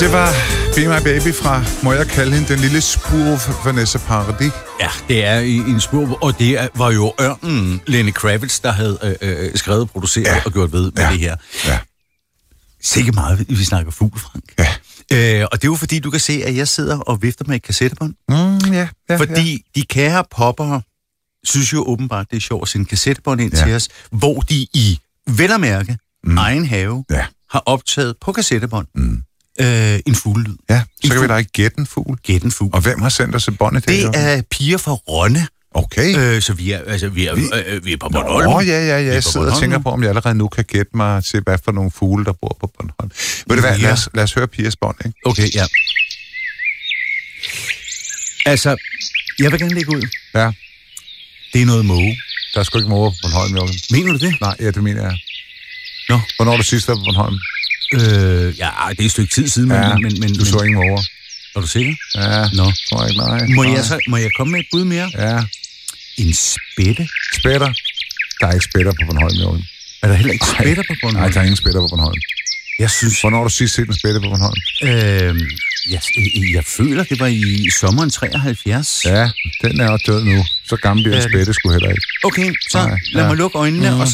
Det var Be My Baby fra, må jeg kalde hende, den lille spurv Vanessa Paradis. Ja, det er en spurv, og det var jo ørnen Lenny Kravitz, der havde skrevet, produceret og gjort ved med det her. Ja. Sikke meget, vi snakker fugl, Frank. Ja. Og det er jo fordi, du kan se, at jeg sidder og vifter med et kassettebånd. Ja. Fordi de kære poppere synes jo åbenbart, det er sjovt at sende kassettebånd ind til os, hvor de i vel at mærke egen have har optaget på kassettebånd en fuglelyd. Ja, så kan vi da ikke gætte en fugl. Gætte en fugl. Og hvem har sendt os et bånd i dag? Det er piger fra Rønne. Okay. Så vi er på Bornholm. Ja. Jeg sidder og tænker på, om jeg allerede nu kan gætte mig til, hvad for nogle fugle, der bor på Bornholm. Ved du hvad, lad os høre pigers bånd, ikke? Okay, ja. Altså, jeg vil gerne lægge ud. Ja. Det er noget måge. Der er sgu ikke måger på Bornholm, Jørgen. Mener du det? Nej, ja, det mener jeg. Nå. Hvornår er du sidst der på Bornholm? Ja, det er et stykke tid siden, men du så ingen måger. Er du sikker? Ja, Nå. Tror jeg ikke, nej. Må jeg komme med et bud mere? Ja. En spætte? Spætter? Der er ikke spætter på Bornholm, Jørgen. Er der heller ikke spætter på Bornholm? Nej, der er ingen spætter på Bornholm. Jeg synes... Hvornår har du sidst set en spætte på Bornholm? Jeg føler, det var i sommeren 73. Ja, den er jo død nu. Så gammel bliver en spætte sgu heller ikke. Okay, så lad mig lukke øjnene, og